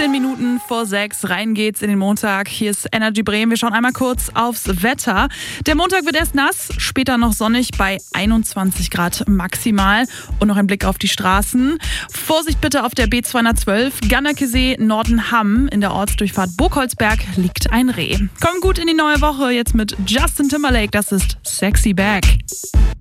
15 Minuten vor 6, rein geht's in den Montag. Hier ist Energy Bremen. Wir schauen einmal kurz aufs Wetter. Der Montag wird erst nass, später noch sonnig bei 21 Grad maximal. Und noch ein Blick auf die Straßen. Vorsicht bitte auf der B212, Gannerkesee, Norden-Hamm. In der Ortsdurchfahrt Burgholzberg liegt ein Reh. Kommt gut in die neue Woche jetzt mit Justin Timberlake. Das ist Sexy Back.